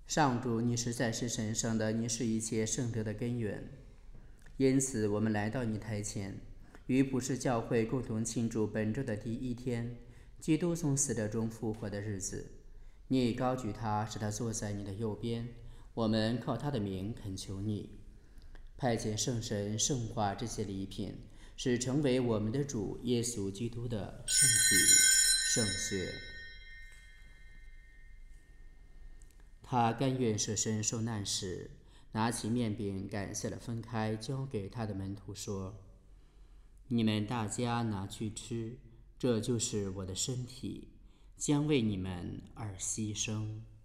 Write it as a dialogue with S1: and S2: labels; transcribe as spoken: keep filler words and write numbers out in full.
S1: 上主，你实在是神圣的，你是一切圣德的根源。因此，我们来到你台前，与普世教会共同庆祝本周的第一天，基督从死者中复活的日子。你高举他，使他坐在你的右边。我们靠他的名恳求你，派遣圣神圣化这些礼品，使成为我们的主耶稣基督的圣体圣血。他甘愿舍身受难时，拿起面饼，感谢了，分开，交给他的门徒说：“你们大家拿去吃，这就是我的身体，将为你们而牺牲。”